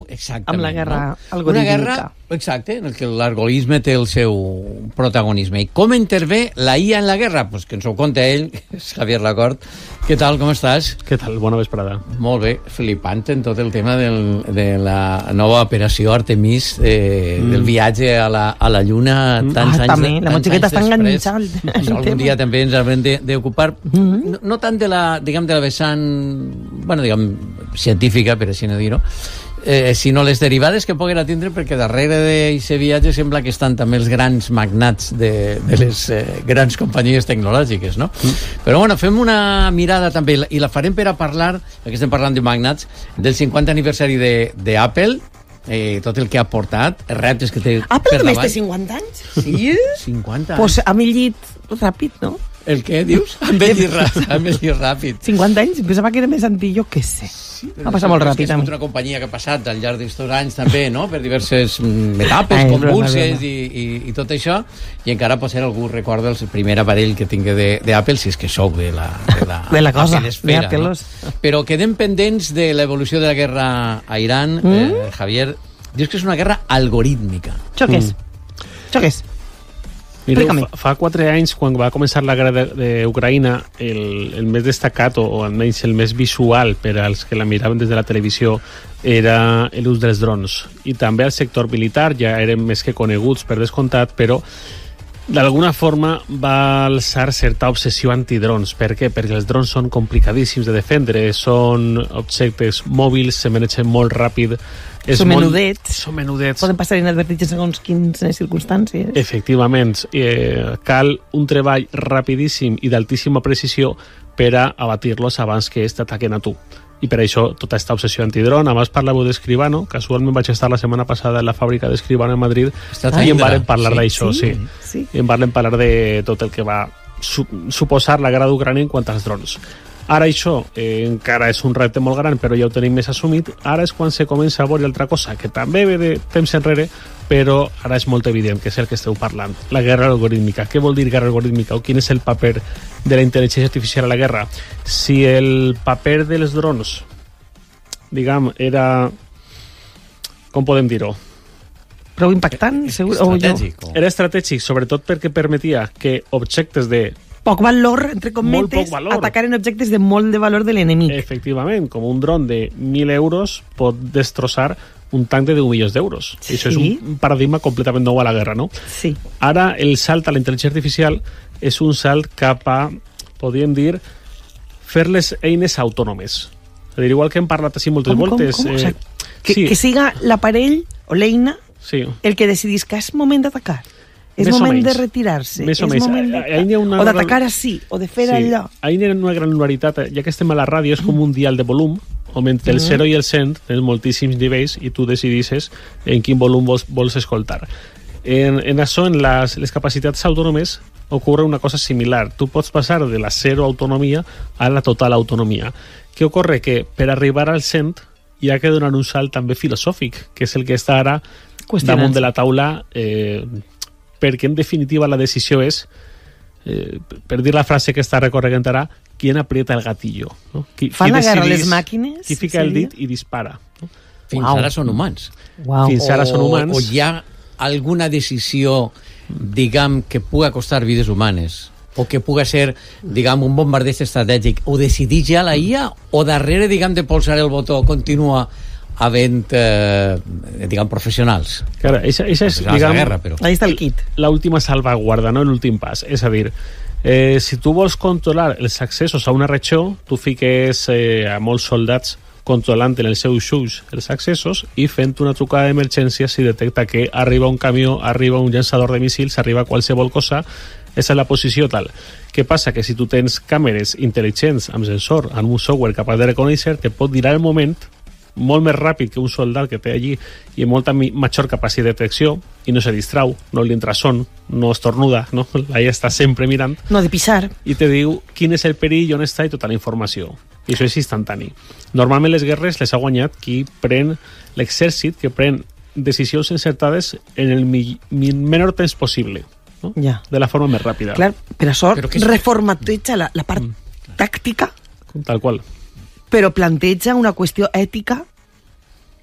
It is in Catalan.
exactament, amb la guerra algorítmica. Una guerra, exacte, en què l'algoritme té el seu protagonisme. I com intervé la IA en la guerra? Pues que ens ho conta ell, que és Javier Lacort. Què tal, com estàs? Què tal? Bona vesprada. Molt bé, flipant en tot el tema de la nova operació Artemis, del viatge a la Lluna tants anys també, la musiqueta està enganxada. Algun dia també ens haurem d'ocupar, no tant de la vessant, bueno, científica, per així no dir-ho, sinó les derivades que poguera tindre, perquè darrere d'aquest viatge sembla que estan també els grans magnats de les grans companyies tecnològiques, no? Però bueno, fem una mirada també, i la farem per a parlar, perquè estem parlant de magnats, del 50 aniversari d'Apple, tot el que ha portat, els reptes que té Apple per davant. només té 50 anys? Sí? 50 anys. Pues ha envellit ràpid, no? El què dius? Ha envellit ràpid. 50 anys? Pensava que era més antic, jo què sé. Va passar molt ràpid. És una companyia que ha passat al llarg d'aquests anys també, no?, per diverses etapes, convulses i tot això, i encara potser algú recorda el primer aparell que tingui d'Apple, si és que sou de la cosa, esfera, no? Però quedem pendents de l'evolució de la guerra a Iran. Javier, dius que és una guerra algorítmica. Això què és? Això què és? Mireu, fa 4 anys, quan va començar la guerra d'Ucraïna, el més destacat, o almenys el més visual per als que la miraven des de la televisió, era l'ús dels drons. I també al sector militar ja eren més que coneguts, per descomptat, però d'alguna forma va alçar certa obsessió antidrons. Per què? Perquè els drons són complicadíssims de defendre, són objectes mòbils, se manegen molt ràpid, són menudets. Poden passar inadvertits en segons quines circumstàncies. Efectivament. Cal un treball rapidíssim i d'altíssima precisió per a abatir-los abans que t'ataquen a tu. I per això tota aquesta obsessió antidron. Abans parlàveu d'Escribano, casualment vaig estar la setmana passada en la fàbrica d'Escribano en Madrid i en varen parlar d'això, sí. I en varen parlar de tot el que va suposar la guerra d'Ucrània en quant als drons. Ara això encara és un repte molt gran, però ja ho tenim més assumit. Ara és quan se comença a veure altra cosa, que també ve de temps enrere, però ara és molt evident que és el que esteu parlant. La guerra algorítmica. Què vol dir guerra algorítmica? O quin és el paper de la intel·ligència artificial a la guerra? Si el paper dels drons, diguem, era... com podem dir-ho? Prou impactant, segur? Estratègic. Era estratègic, sobretot perquè permetia que objectes de poc valor, entre cometes, atacaren objectes de molt de valor de l'enemic. Efectivament, com un dron de 1.000 euros pot destrossar un tanc de 10 milions d'euros. Sí. Això és un paradigma completament nou a la guerra, no? Sí. Ara el salt a la intel·ligència artificial és un salt cap a, podríem dir, fer les eines autònomes. És a dir, igual que hem parlat així moltes voltes... Com? O sigui, que siga l'aparell o l'eina el que decidís que és moment d'atacar. És moment de retirar-se. Més o menys. O d'atacar així, o de fer allò. Ahí hi ha una granularitat. Ja que estem a la ràdio, és com un dial de volum, on entre el 0 i el 100 tens moltíssims nivells i tu decidisses en quin volum vols escoltar. En això, en les capacitats autònomes, ocorre una cosa similar. Tu pots passar de la 0 autonomia a la total autonomia. Què ocorre? Que per arribar al 100 hi ha que donar un salt també filosòfic, que és el que està ara damunt de la taula, perquè en definitiva la decisió és, per dir la frase que està recorregant ara, qui aprieta el gatillo. No? Fan la guerra les màquines? Qui fica el dit i dispara. No? Fins ara són humans. Fins ara són humans. O hi ha alguna decisió, diguem, que puga costar vides humanes, o que puga ser, diguem, un bombardeig estratègic, o decidir ja la IA, o darrere, diguem, de polsar el botó continua havent, diguem, professionals. Claro, això és, diguem, guerra, però. Ahí està el kit. L'última salvaguarda, no l'últim pas. És a dir, si tu vols controlar els accessos a una regió, tu fiques a molts soldats controlant en els seus xus els accessos i fent una trucada d'emergència si detecta que arriba un camió, arriba un llançador de míssils, arriba qualsevol cosa, és la posició tal. Què passa? Que si tu tens càmeres intel·ligents amb sensor, amb un software capaç de reconèixer, te pot dir al moment molt més ràpid que un soldat que té allí i amb molta major capacitat de detecció i no se distrau, no li entra son, no estornuda, no? Allà està sempre mirant. No de pisar. I te diu quin és el perill, on està i tota la informació. I això és instantani. Normalment les guerres les ha guanyat qui pren l'exèrcit, que pren decisions encertades en el menor temps possible, no? Ja. De la forma més ràpida. Clar, per això reformateja la part tàctica. Tal qual. Però planteja una qüestió ètica